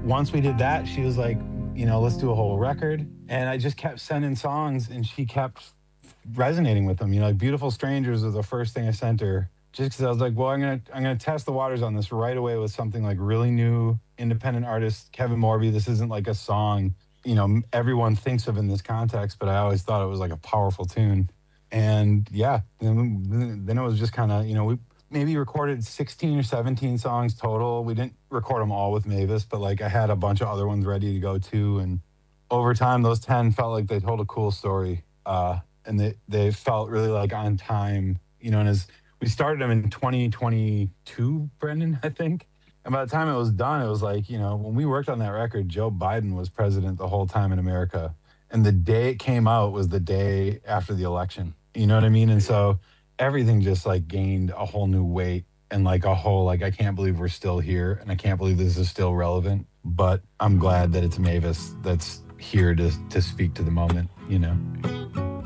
once we did that, she was like, let's do a whole record. And I just kept sending songs and she kept resonating with them. Like Beautiful Strangers was the first thing I sent her. Just because I was like, well, I'm gonna test the waters on this right away with something like really new, independent artist Kevin Morby. This isn't like a song, everyone thinks of in this context, but I always thought it was like a powerful tune. And yeah, then it was just kind of, we maybe recorded 16 or 17 songs total. We didn't record them all with Mavis, but like I had a bunch of other ones ready to go too. And over time, those 10 felt like they told a cool story. And they felt really like on time, and as we started them in 2022, Brendan, I think. And by the time it was done, it was like, when we worked on that record, Joe Biden was president the whole time in America. And the day it came out was the day after the election. You know what I mean? And so everything just like gained a whole new weight and like a whole, like, I can't believe we're still here and I can't believe this is still relevant. But I'm glad that it's Mavis that's here to speak to the moment.